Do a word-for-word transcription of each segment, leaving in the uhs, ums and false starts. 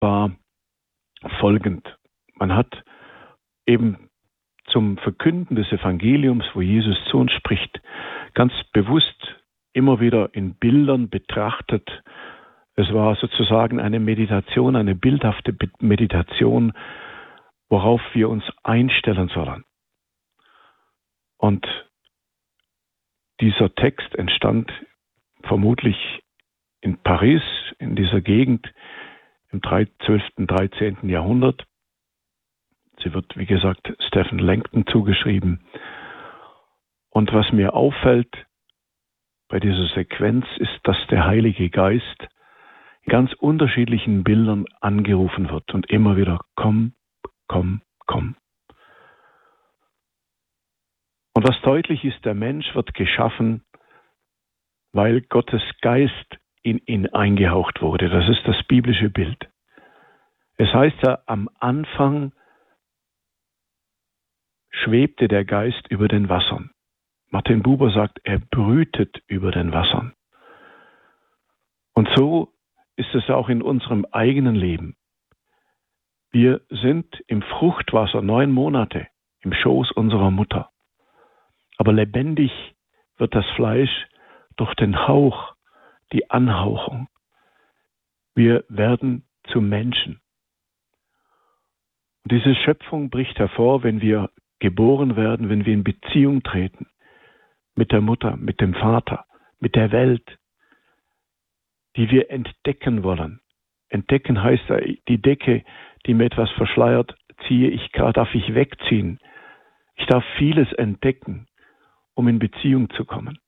war folgend. Man hat eben zum Verkünden des Evangeliums, wo Jesus zu uns spricht, ganz bewusst immer wieder in Bildern betrachtet. Es war sozusagen eine Meditation, eine bildhafte Meditation, worauf wir uns einstellen sollen. Und dieser Text entstand vermutlich in Paris, in dieser Gegend, im zwölften, dreizehnten Jahrhundert. Sie wird, wie gesagt, Stephen Langton zugeschrieben. Und was mir auffällt bei dieser Sequenz ist, dass der Heilige Geist in ganz unterschiedlichen Bildern angerufen wird und immer wieder komm, komm, komm. Und was deutlich ist, der Mensch wird geschaffen, weil Gottes Geist in ihn eingehaucht wurde. Das ist das biblische Bild. Es heißt ja, am Anfang schwebte der Geist über den Wassern. Martin Buber sagt, er brütet über den Wassern. Und so ist es auch in unserem eigenen Leben. Wir sind im Fruchtwasser neun Monate im Schoß unserer Mutter. Aber lebendig wird das Fleisch durch den Hauch, die Anhauchung. Wir werden zu Menschen. Und diese Schöpfung bricht hervor, wenn wir geboren werden, wenn wir in Beziehung treten mit der Mutter, mit dem Vater, mit der Welt, die wir entdecken wollen. Entdecken heißt, die Decke, die mir etwas verschleiert, ziehe ich, darf ich wegziehen. Ich darf vieles entdecken, um in Beziehung zu kommen.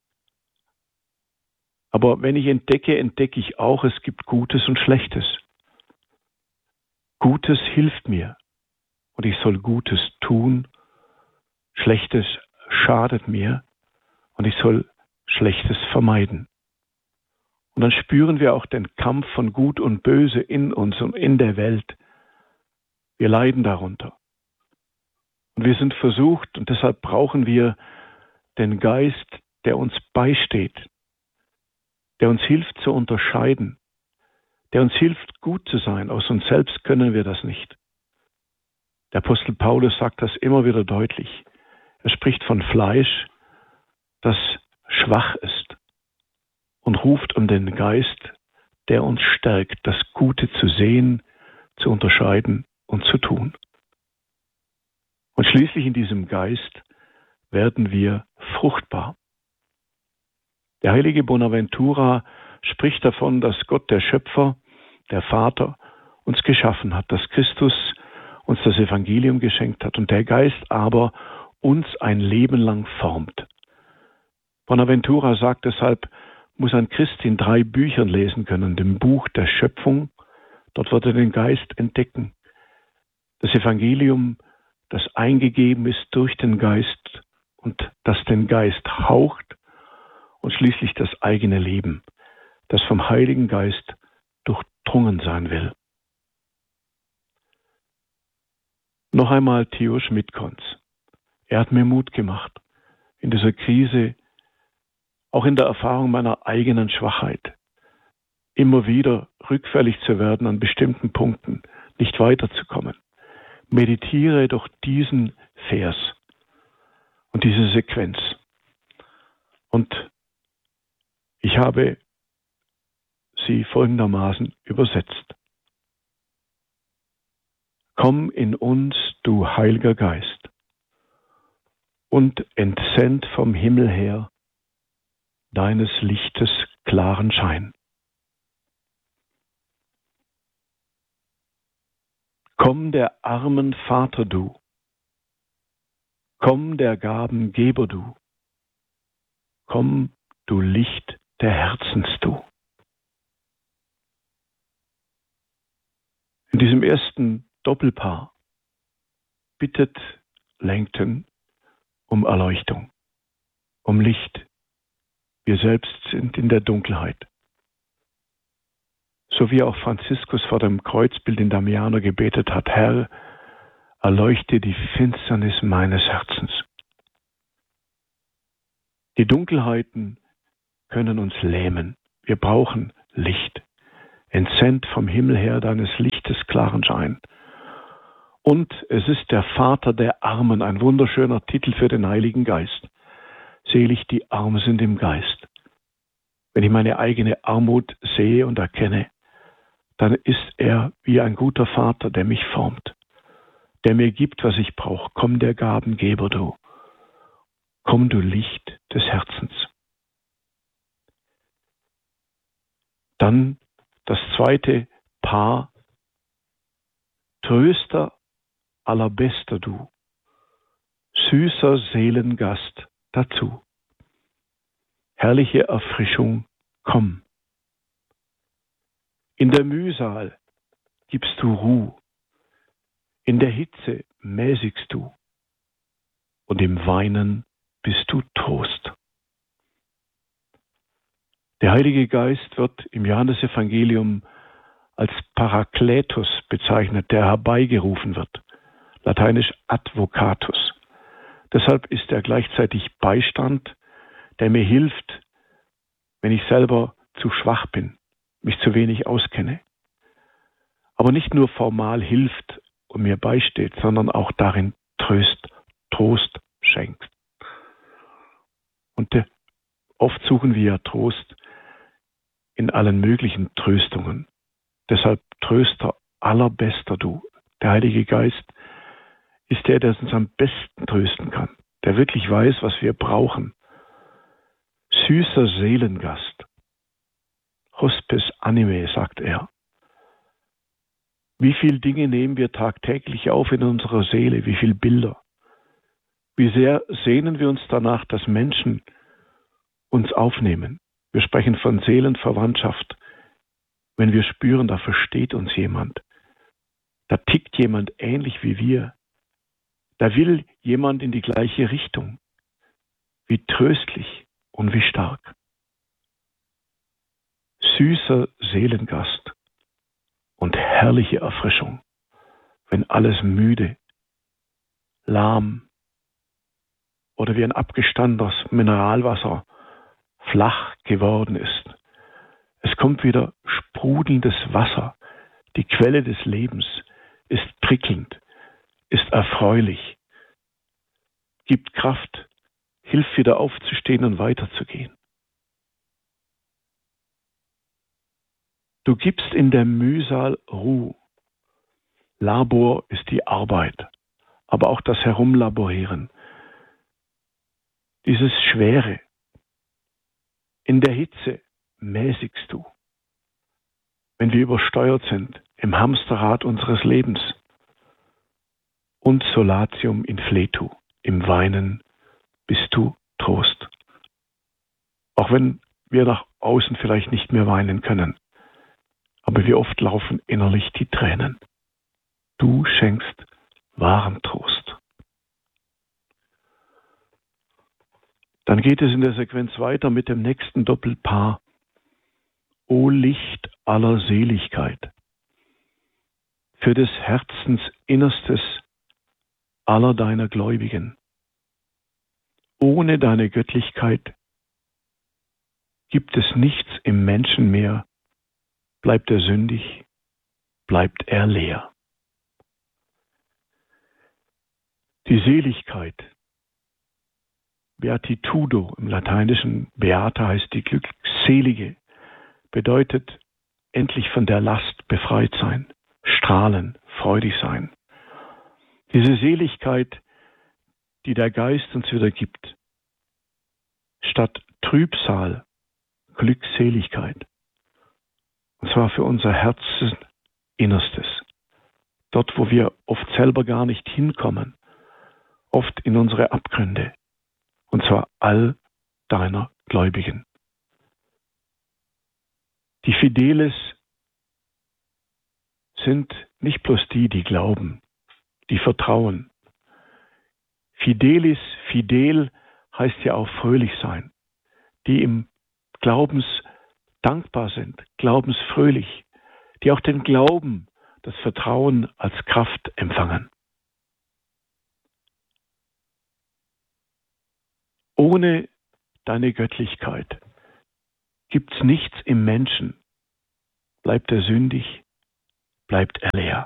Aber wenn ich entdecke, entdecke ich auch, es gibt Gutes und Schlechtes. Gutes hilft mir und ich soll Gutes tun. Schlechtes schadet mir und ich soll Schlechtes vermeiden. Und dann spüren wir auch den Kampf von Gut und Böse in uns und in der Welt. Wir leiden darunter. Und wir sind versucht und deshalb brauchen wir den Geist, der uns beisteht, der uns hilft zu unterscheiden, der uns hilft, gut zu sein. Aus uns selbst können wir das nicht. Der Apostel Paulus sagt das immer wieder deutlich. Er spricht von Fleisch, das schwach ist und ruft um den Geist, der uns stärkt, das Gute zu sehen, zu unterscheiden und zu tun. Und schließlich in diesem Geist werden wir fruchtbar. Der heilige Bonaventura spricht davon, dass Gott, der Schöpfer, der Vater, uns geschaffen hat, dass Christus uns das Evangelium geschenkt hat und der Geist aber uns ein Leben lang formt. Bonaventura sagt deshalb, muss ein Christ in drei Büchern lesen können, dem Buch der Schöpfung, dort wird er den Geist entdecken. Das Evangelium, das eingegeben ist durch den Geist und das den Geist haucht, und schließlich das eigene Leben, das vom Heiligen Geist durchdrungen sein will. Noch einmal Theo Schmidtkonz. Er hat mir Mut gemacht, in dieser Krise, auch in der Erfahrung meiner eigenen Schwachheit, immer wieder rückfällig zu werden an bestimmten Punkten, nicht weiterzukommen. Meditiere doch diesen Vers und diese Sequenz. Und ich habe sie folgendermaßen übersetzt. Komm in uns, du Heiliger Geist, und entsend vom Himmel her deines Lichtes klaren Schein. Komm der armen Vater du, komm der Gaben Geber du, komm du Licht der Herzens du. In diesem ersten Doppelpaar bittet Langton um Erleuchtung, um Licht. Wir selbst sind in der Dunkelheit. So wie auch Franziskus vor dem Kreuzbild in Damiano gebetet hat, Herr, erleuchte die Finsternis meines Herzens. Die Dunkelheiten können uns lähmen. Wir brauchen Licht. entsendet vom Himmel her deines Lichtes klaren Schein. Und es ist der Vater der Armen, ein wunderschöner Titel für den Heiligen Geist. Selig die Armen sind im Geist. Wenn ich meine eigene Armut sehe und erkenne, dann ist er wie ein guter Vater, der mich formt, der mir gibt, was ich brauche. Komm, der Gabengeber, du. Komm, du Licht des Herzens. Dann das zweite Paar, Tröster allerbester du, süßer Seelengast dazu. Herrliche Erfrischung, komm. In der Mühsal gibst du Ruh, in der Hitze mäßigst du und im Weinen bist du Trost. Der Heilige Geist wird im Johannesevangelium als Parakletos bezeichnet, der herbeigerufen wird, lateinisch Advocatus. Deshalb ist er gleichzeitig Beistand, der mir hilft, wenn ich selber zu schwach bin, mich zu wenig auskenne. Aber nicht nur formal hilft und mir beisteht, sondern auch darin Tröst, Trost schenkt. Und oft suchen wir ja Trost in allen möglichen Tröstungen. Deshalb Tröster allerbester du. Der Heilige Geist ist der, der uns am besten trösten kann, der wirklich weiß, was wir brauchen. Süßer Seelengast. Hospes anime, sagt er. Wie viele Dinge nehmen wir tagtäglich auf in unserer Seele, wie viele Bilder. Wie sehr sehnen wir uns danach, dass Menschen uns aufnehmen. Wir sprechen von Seelenverwandtschaft. Wenn wir spüren, da versteht uns jemand. Da tickt jemand ähnlich wie wir. Da will jemand in die gleiche Richtung. Wie tröstlich und wie stark. Süßer Seelengast und herrliche Erfrischung, wenn alles müde, lahm oder wie ein abgestandenes Mineralwasser flach geworden ist. Es kommt wieder sprudelndes Wasser. Die Quelle des Lebens ist prickelnd, ist erfreulich, gibt Kraft, hilft wieder aufzustehen und weiterzugehen. Du gibst in der Mühsal Ruhe. Labor ist die Arbeit, aber auch das Herumlaborieren. Dieses Schwere. In der Hitze mäßigst du. Wenn wir übersteuert sind im Hamsterrad unseres Lebens. Und solatium infletu. Im Weinen bist du Trost. Auch wenn wir nach außen vielleicht nicht mehr weinen können. Aber wie oft laufen innerlich die Tränen. Du schenkst wahren Trost. Dann geht es in der Sequenz weiter mit dem nächsten Doppelpaar. O Licht aller Seligkeit, für des Herzens Innerstes aller deiner Gläubigen. Ohne deine Göttlichkeit gibt es nichts im Menschen mehr, bleibt er sündig, bleibt er leer. Die Seligkeit, Beatitudo im Lateinischen, Beata heißt die Glückselige, bedeutet endlich von der Last befreit sein, strahlen, freudig sein. Diese Seligkeit, die der Geist uns wieder gibt, statt Trübsal, Glückseligkeit. Und zwar für unser Herzensinnerstes. Dort, wo wir oft selber gar nicht hinkommen, oft in unsere Abgründe. Und zwar all deiner Gläubigen. Die Fideles sind nicht bloß die, die glauben, die vertrauen. Fidelis, fidel heißt ja auch fröhlich sein. Die im Glaubens dankbar sind, glaubensfröhlich, die auch den Glauben, das Vertrauen als Kraft empfangen. Ohne deine Göttlichkeit gibt es nichts im Menschen, bleibt er sündig, bleibt er leer.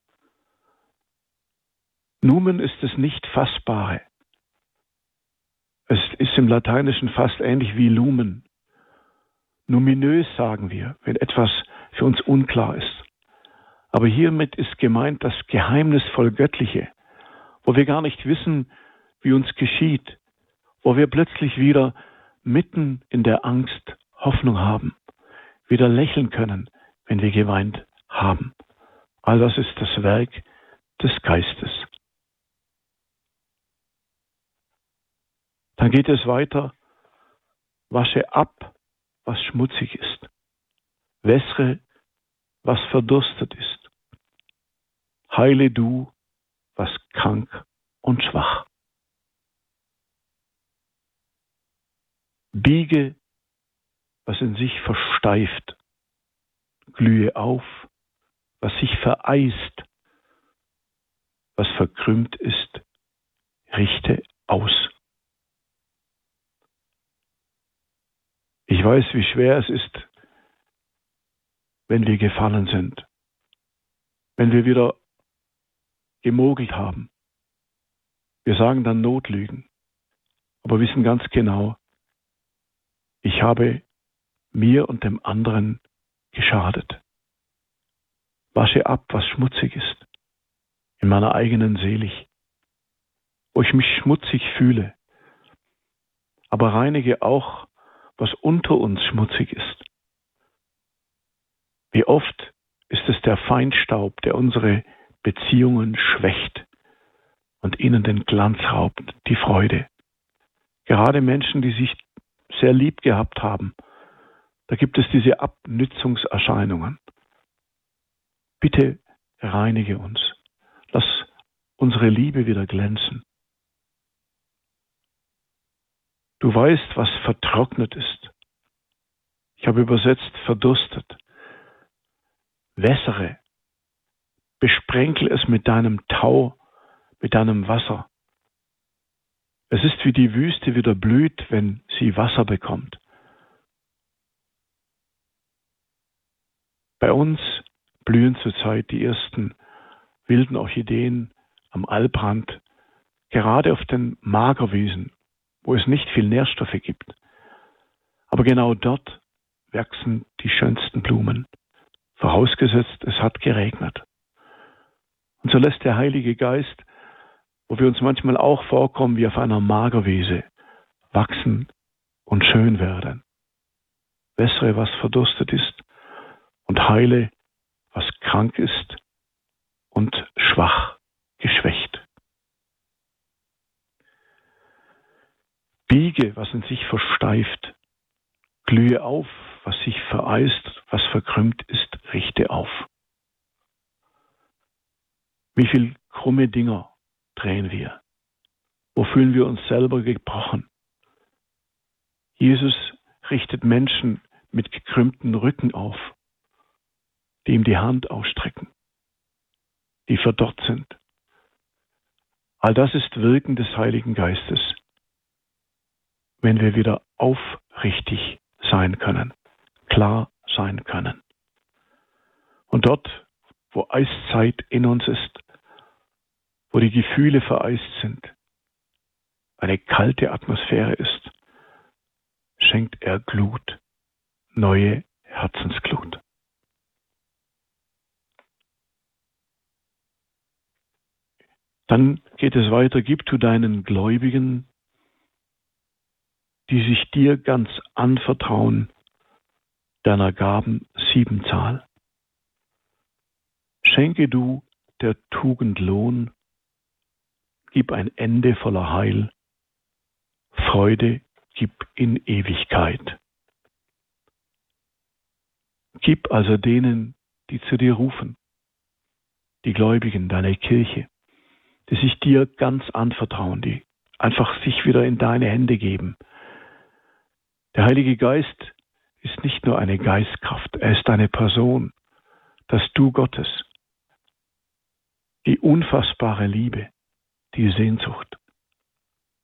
Numen ist das Nicht-Fassbare. Es ist im Lateinischen fast ähnlich wie Lumen. Numinös sagen wir, wenn etwas für uns unklar ist. Aber hiermit ist gemeint das geheimnisvoll Göttliche, wo wir gar nicht wissen, wie uns geschieht, wo wir plötzlich wieder mitten in der Angst Hoffnung haben, wieder lächeln können, wenn wir geweint haben. All das ist das Werk des Geistes. Dann geht es weiter, wasche ab, was schmutzig ist, wässre, was verdurstet ist, heile du, was krank und schwach. Biege, was in sich versteift, glühe auf, was sich vereist, was verkrümmt ist, richte aus. Ich weiß, wie schwer es ist, wenn wir gefallen sind, wenn wir wieder gemogelt haben. Wir sagen dann Notlügen, aber wissen ganz genau, ich habe mir und dem anderen geschadet. Wasche ab, was schmutzig ist, in meiner eigenen Seele, wo ich mich schmutzig fühle, aber reinige auch, was unter uns schmutzig ist. Wie oft ist es der Feinstaub, der unsere Beziehungen schwächt und ihnen den Glanz raubt, die Freude. Gerade Menschen, die sich sehr lieb gehabt haben, da gibt es diese Abnützungserscheinungen. Bitte reinige uns. Lass unsere Liebe wieder glänzen. Du weißt, was vertrocknet ist. Ich habe übersetzt verdurstet. Wässere. Besprenkel es mit deinem Tau, mit deinem Wasser. Es ist wie die Wüste wieder blüht, wenn sie Wasser bekommt. Bei uns blühen zurzeit die ersten wilden Orchideen am Alprand, gerade auf den Magerwiesen, wo es nicht viel Nährstoffe gibt. Aber genau dort wachsen die schönsten Blumen, vorausgesetzt es hat geregnet. Und so lässt der Heilige Geist, wo wir uns manchmal auch vorkommen wie auf einer Magerwiese, wachsen und schön werden. Wässere, was verdurstet ist, und heile, was krank ist und schwach, geschwächt. Biege, was in sich versteift, glühe auf, was sich vereist, was verkrümmt ist, richte auf. Wie viel krumme Dinger drehen wir? Wo fühlen wir uns selber gebrochen? Jesus richtet Menschen mit gekrümmten Rücken auf, die ihm die Hand ausstrecken, die verdorrt sind. All das ist Wirken des Heiligen Geistes, wenn wir wieder aufrichtig sein können, klar sein können. Und dort, wo Eiszeit in uns ist, wo die Gefühle vereist sind, eine kalte Atmosphäre ist, schenkt er Glut, neue Herzensglut. Dann geht es weiter, gib du deinen Gläubigen, die sich dir ganz anvertrauen, deiner Gaben Siebenzahl. Schenke du der Tugend Lohn, gib ein Ende voller Heil, Freude gib in Ewigkeit. Gib also denen, die zu dir rufen, die Gläubigen, deine Kirche, die sich dir ganz anvertrauen, die einfach sich wieder in deine Hände geben. Der Heilige Geist ist nicht nur eine Geistkraft, er ist eine Person, das Du Gottes, die unfassbare Liebe, die Sehnsucht.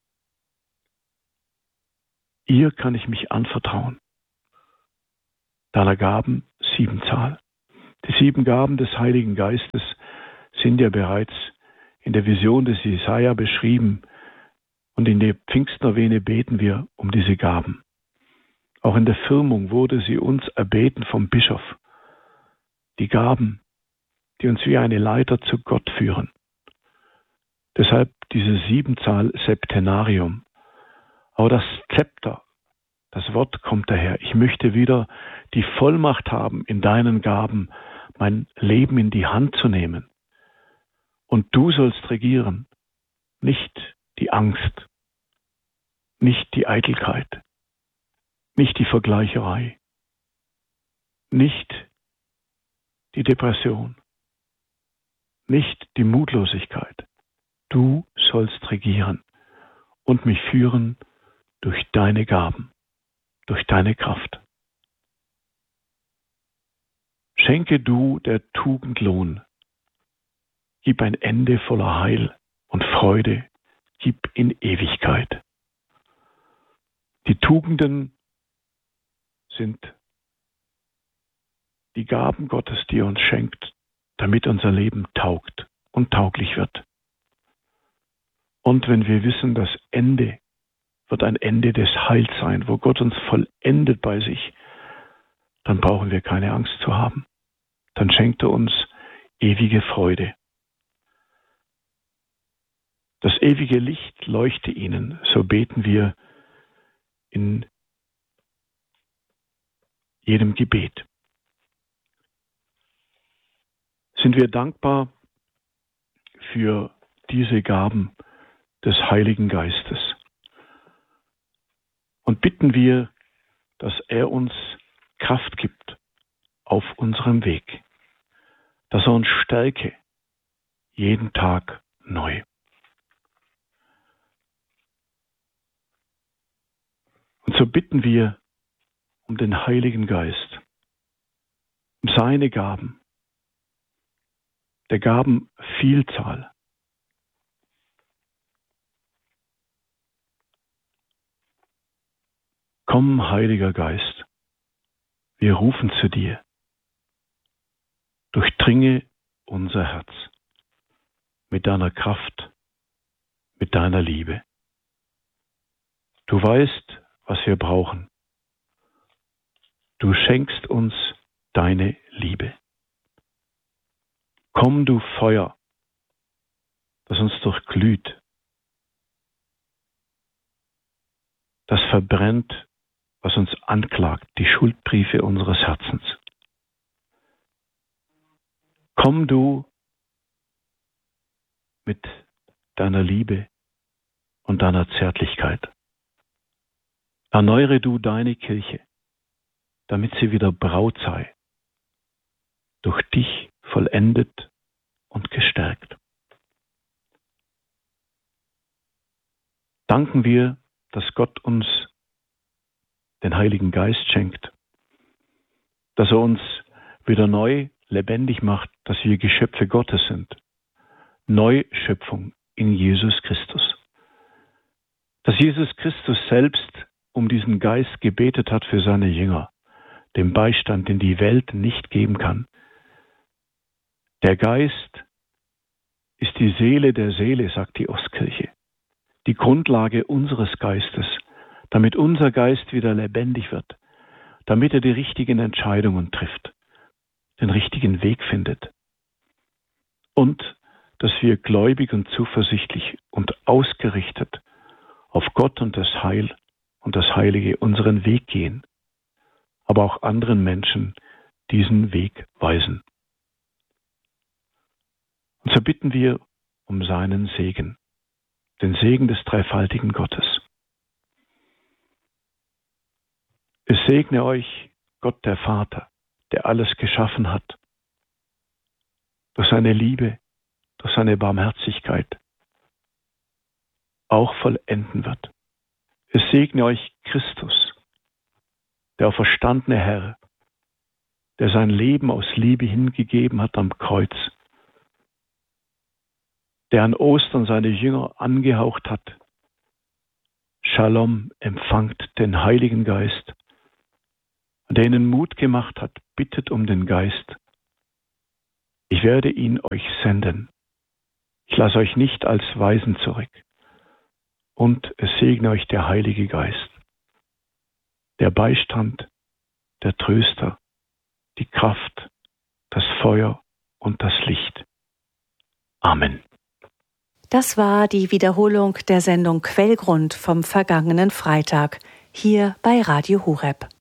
Ihr kann ich mich anvertrauen. deiner Gaben Siebenzahl. Die sieben Gaben des Heiligen Geistes sind ja bereits in der Vision des Jesaja beschrieben. Und in der Pfingstnovene beten wir um diese Gaben. Auch in der Firmung wurde sie uns erbeten vom Bischof. Die Gaben, die uns wie eine Leiter zu Gott führen. Deshalb diese Siebenzahl Septenarium. Aber das Zepter, das Wort kommt daher. Ich möchte wieder die Vollmacht haben, in deinen Gaben mein Leben in die Hand zu nehmen. Und du sollst regieren, nicht die Angst, nicht die Eitelkeit, nicht die Vergleicherei, nicht die Depression, nicht die Mutlosigkeit. Du sollst regieren und mich führen durch deine Gaben, durch deine Kraft. Schenke du der Tugend Lohn, gib ein Ende voller Heil und Freude, gib in Ewigkeit. Die Tugenden sind die Gaben Gottes, die er uns schenkt, damit unser Leben taugt und tauglich wird. Und wenn wir wissen, das Ende wird ein Ende des Heils sein, wo Gott uns vollendet bei sich, dann brauchen wir keine Angst zu haben. Dann schenkt er uns ewige Freude. Das ewige Licht leuchte ihnen, so beten wir in jedem Gebet. Sind wir dankbar für diese Gaben des Heiligen Geistes und bitten wir, dass er uns Kraft gibt auf unserem Weg, dass er uns stärke jeden Tag neu. Und so bitten wir um den Heiligen Geist, um seine Gaben, der Gaben Vielzahl. Komm, Heiliger Geist, wir rufen zu dir. Durchdringe unser Herz mit deiner Kraft, mit deiner Liebe. Du weißt, was wir brauchen. Du schenkst uns deine Liebe. Komm, du Feuer, das uns durchglüht, das verbrennt, was uns anklagt, die Schuldbriefe unseres Herzens. Komm du mit deiner Liebe und deiner Zärtlichkeit. Erneuere du deine Kirche, damit sie wieder Braut sei, durch dich vollendet und gestärkt. Danken wir, dass Gott uns den Heiligen Geist schenkt, dass er uns wieder neu lebendig macht, dass wir Geschöpfe Gottes sind. Neuschöpfung in Jesus Christus. Dass Jesus Christus selbst um diesen Geist gebetet hat für seine Jünger, den Beistand, den die Welt nicht geben kann. Der Geist ist die Seele der Seele, sagt die Ostkirche. Die Grundlage unseres Geistes, damit unser Geist wieder lebendig wird, damit er die richtigen Entscheidungen trifft, den richtigen Weg findet. Und dass wir gläubig und zuversichtlich und ausgerichtet auf Gott und das Heil und das Heilige unseren Weg gehen, aber auch anderen Menschen diesen Weg weisen. Und so bitten wir um seinen Segen, den Segen des dreifaltigen Gottes. Es segne euch Gott der Vater, der alles geschaffen hat, durch seine Liebe, durch seine Barmherzigkeit auch vollenden wird. Es segne euch Christus, der auferstandene Herr, der sein Leben aus Liebe hingegeben hat am Kreuz, der an Ostern seine Jünger angehaucht hat. Shalom, empfangt den Heiligen Geist. und der ihnen Mut gemacht hat, bittet um den Geist. Ich werde ihn euch senden. Ich lasse euch nicht als Waisen zurück. Und es segne euch der Heilige Geist, der Beistand, der Tröster, die Kraft, das Feuer und das Licht. Amen. Das war die Wiederholung der Sendung Quellgrund vom vergangenen Freitag, hier bei Radio Horeb.